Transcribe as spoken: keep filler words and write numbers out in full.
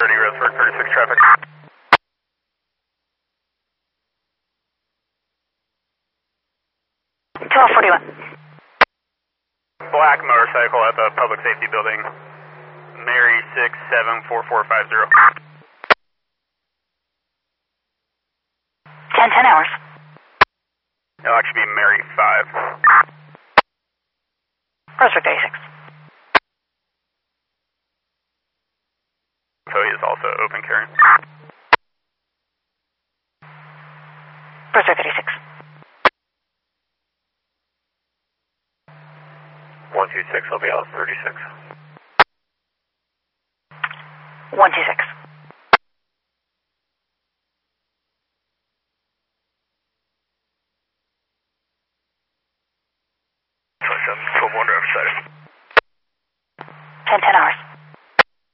thirty, Roseburg, thirty-six traffic. twelve forty-one. Black motorcycle at the public safety building. Mary six seven four four five zero. ten ten hours. It'll actually be Mary five. Roseburg thirty-six. Cody is also open carrying. Roseburg thirty-six. one two six, I'll be out thirty-six. one two six.